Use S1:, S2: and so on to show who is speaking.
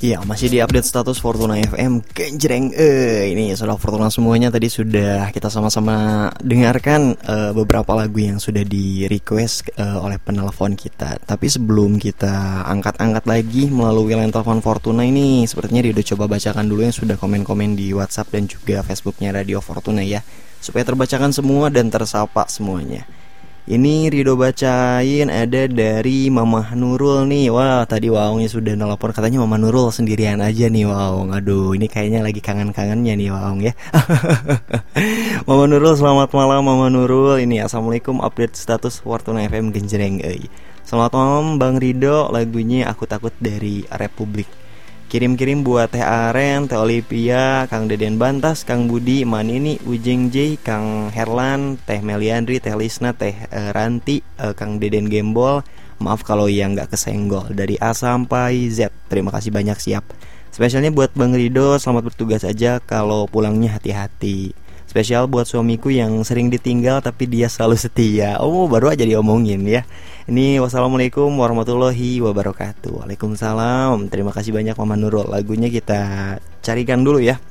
S1: Ya, masih di update status Fortuna FM Genjreng. Ini saudara Fortuna semuanya, tadi sudah kita sama-sama dengarkan beberapa lagu yang sudah di request oleh penelpon kita. Tapi sebelum kita angkat-angkat lagi melalui line telepon Fortuna ini, sepertinya dia udah coba bacakan dulu yang sudah komen-komen di WhatsApp dan juga Facebooknya Radio Fortuna ya, supaya terbacakan semua dan tersapa semuanya. Ini Rido bacain ada dari Mama Nurul nih. Wah, tadi Waongnya sudah nelpon, katanya Mama Nurul sendirian aja nih Waong. Aduh, ini kayaknya lagi kangen-kangennya nih Waong ya. Mama Nurul, selamat malam Mama Nurul. Ini Assalamualaikum, update status Fortuna FM Genjreng. Selamat malam Bang Rido, lagunya Aku Takut dari Republik. Kirim-kirim buat Teh Aren, Teh Olivia, Kang Deden Bantas, Kang Budi, Manini, Ujeng J, Kang Herlan, Teh Meliandri, Teh Lisna, Teh Ranti, Kang Deden Gembol. Maaf kalau yang gak kesenggol. Dari A sampai Z, terima kasih banyak, siap. Spesialnya buat Bang Rido, selamat bertugas aja, kalau pulangnya hati-hati. Spesial buat suamiku yang sering ditinggal tapi dia selalu setia. Oh, baru aja diomongin ya. Ini wassalamualaikum warahmatullahi wabarakatuh. Waalaikumsalam. Terima kasih banyak Mama Nurul. Lagunya kita carikan dulu ya.